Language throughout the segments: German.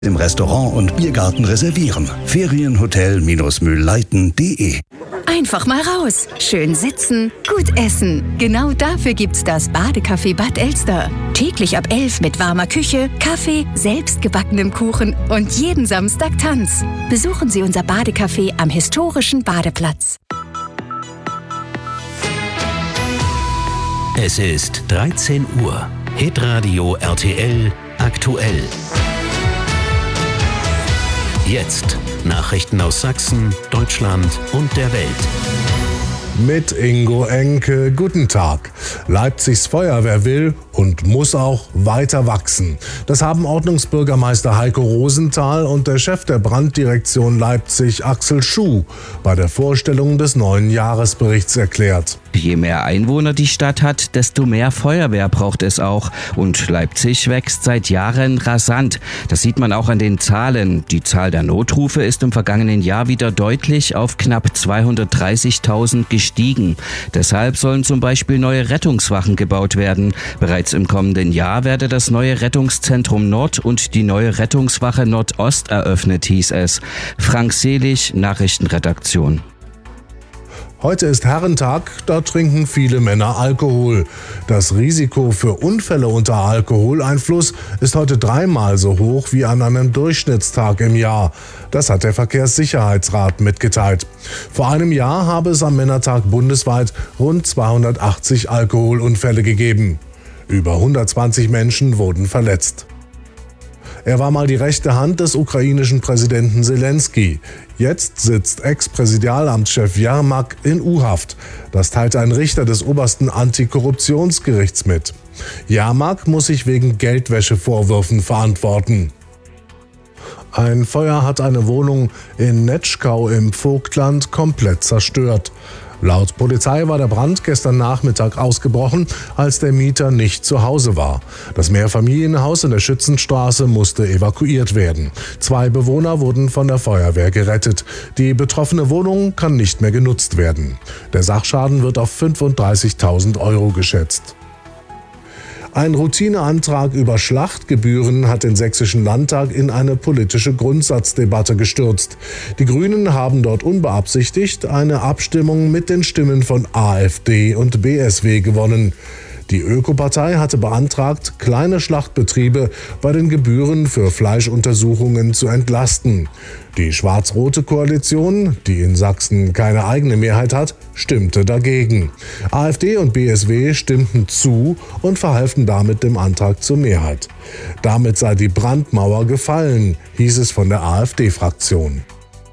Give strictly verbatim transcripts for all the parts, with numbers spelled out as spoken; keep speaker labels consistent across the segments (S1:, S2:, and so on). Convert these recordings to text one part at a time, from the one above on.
S1: Im Restaurant und Biergarten reservieren. Ferienhotel-mühlleiten punkt de.
S2: Einfach mal raus. Schön sitzen, gut essen. Genau dafür gibt's das Badecafé Bad Elster. Täglich ab elf mit warmer Küche, Kaffee, selbstgebackenem Kuchen und jeden Samstag Tanz. Besuchen Sie unser Badecafé am historischen Badeplatz.
S3: Es ist dreizehn Uhr. Hitradio R T L aktuell. Jetzt Nachrichten aus Sachsen, Deutschland und der Welt.
S4: Mit Ingo Enke, guten Tag. Leipzigs Feuerwehr will und muss auch weiter wachsen. Das haben Ordnungsbürgermeister Heiko Rosenthal und der Chef der Branddirektion Leipzig Axel Schuh bei der Vorstellung des neuen Jahresberichts erklärt.
S5: Je mehr Einwohner die Stadt hat, desto mehr Feuerwehr braucht es auch. Und Leipzig wächst seit Jahren rasant. Das sieht man auch an den Zahlen. Die Zahl der Notrufe ist im vergangenen Jahr wieder deutlich auf knapp zweihundertdreißigtausend gestiegen. Deshalb sollen zum Beispiel neue Rettungswachen gebaut werden. Bereits im kommenden Jahr werde das neue Rettungszentrum Nord und die neue Rettungswache Nordost eröffnet, hieß es. Frank Selig, Nachrichtenredaktion.
S4: Heute ist Herrentag, da trinken viele Männer Alkohol. Das Risiko für Unfälle unter Alkoholeinfluss ist heute dreimal so hoch wie an einem Durchschnittstag im Jahr. Das hat der Verkehrssicherheitsrat mitgeteilt. Vor einem Jahr habe es am Männertag bundesweit rund zweihundertachtzig Alkoholunfälle gegeben. Über hundertzwanzig Menschen wurden verletzt. Er war mal die rechte Hand des ukrainischen Präsidenten Selensky. Jetzt sitzt Ex-Präsidialamtschef Jermak in U-Haft. Das teilt ein Richter des obersten Antikorruptionsgerichts mit. Jermak muss sich wegen Geldwäschevorwürfen verantworten. Ein Feuer hat eine Wohnung in Netschkau im Vogtland komplett zerstört. Laut Polizei war der Brand gestern Nachmittag ausgebrochen, als der Mieter nicht zu Hause war. Das Mehrfamilienhaus in der Schützenstraße musste evakuiert werden. Zwei Bewohner wurden von der Feuerwehr gerettet. Die betroffene Wohnung kann nicht mehr genutzt werden. Der Sachschaden wird auf fünfunddreißigtausend Euro geschätzt. Ein Routineantrag über Schlachtgebühren hat den Sächsischen Landtag in eine politische Grundsatzdebatte gestürzt. Die Grünen haben dort unbeabsichtigt eine Abstimmung mit den Stimmen von AfD und B S W gewonnen. Die Ökopartei hatte beantragt, kleine Schlachtbetriebe bei den Gebühren für Fleischuntersuchungen zu entlasten. Die schwarz-rote Koalition, die in Sachsen keine eigene Mehrheit hat, stimmte dagegen. AfD und B S W stimmten zu und verhalfen damit dem Antrag zur Mehrheit. Damit sei die Brandmauer gefallen, hieß es von der AfD-Fraktion.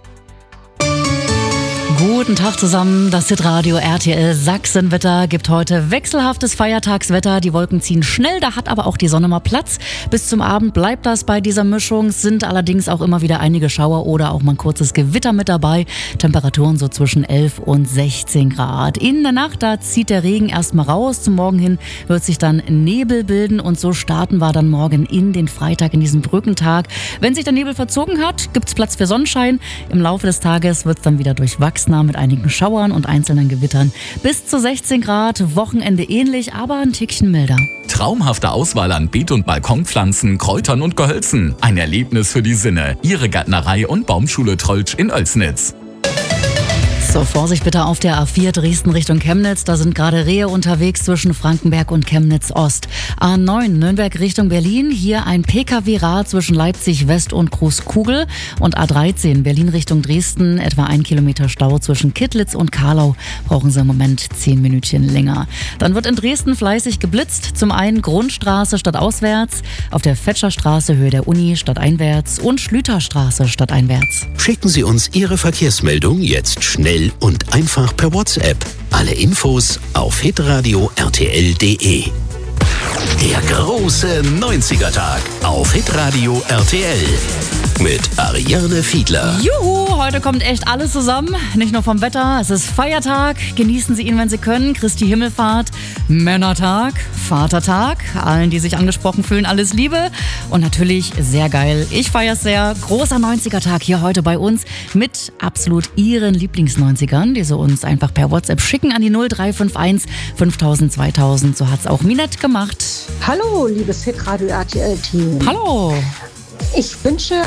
S6: Guten Tag zusammen, das Hitradio R T L Sachsenwetter gibt heute wechselhaftes Feiertagswetter. Die Wolken ziehen schnell, da hat aber auch die Sonne mal Platz. Bis zum Abend bleibt das bei dieser Mischung, sind allerdings auch immer wieder einige Schauer oder auch mal ein kurzes Gewitter mit dabei. Temperaturen so zwischen elf und sechzehn Grad. In der Nacht, da zieht der Regen erstmal raus. Zum Morgen hin wird sich dann Nebel bilden und so starten wir dann morgen in den Freitag, in diesen Brückentag. Wenn sich der Nebel verzogen hat, gibt's Platz für Sonnenschein. Im Laufe des Tages wird's dann wieder durchwachsen mit einigen Schauern und einzelnen Gewittern. Bis zu sechzehn Grad, Wochenende ähnlich, aber ein Tickchen milder.
S7: Traumhafte Auswahl an Beet- und Balkonpflanzen, Kräutern und Gehölzen. Ein Erlebnis für die Sinne. Ihre Gärtnerei und Baumschule Trolltsch in Oelsnitz.
S6: So, Vorsicht bitte auf der A vier Dresden Richtung Chemnitz. Da sind gerade Rehe unterwegs zwischen Frankenberg und Chemnitz Ost. A neun Nürnberg Richtung Berlin. Hier ein P K W-Rad zwischen Leipzig West und Großkugel. Und A dreizehn Berlin Richtung Dresden. Etwa ein Kilometer Stau zwischen Kittlitz und Karlau. Brauchen Sie im Moment zehn Minütchen länger. Dann wird in Dresden fleißig geblitzt. Zum einen Grundstraße statt auswärts. Auf der Fetscherstraße Höhe der Uni statt einwärts. Und Schlüterstraße statt einwärts.
S3: Schicken Sie uns Ihre Verkehrsmeldung jetzt schnell und einfach per WhatsApp. Alle Infos auf hitradio R T L punkt de. Der große neunziger-Tag auf Hitradio R T L mit Ariane Fiedler.
S6: Juhu, heute kommt echt alles zusammen. Nicht nur vom Wetter, es ist Feiertag. Genießen Sie ihn, wenn Sie können. Christi Himmelfahrt, Männertag, Vatertag. Allen, die sich angesprochen fühlen, alles Liebe. Und natürlich sehr geil. Ich feiere es sehr. Großer neunziger-Tag hier heute bei uns mit absolut Ihren Lieblings-neunzigern, die Sie uns einfach per WhatsApp schicken an die null drei fünf eins fünftausend zweitausend. So hat es auch Minette gemacht.
S8: Hallo, liebes Hitradio R T L-Team.
S6: Hallo.
S8: Ich wünsche